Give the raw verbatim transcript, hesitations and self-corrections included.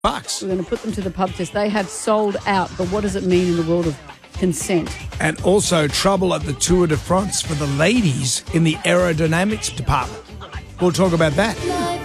bucks. We're going to put them to the pub test. They have sold out, but what does it mean in the world of consent? And also trouble at the Tour de France for the ladies in the aerodynamics department. We'll talk about that.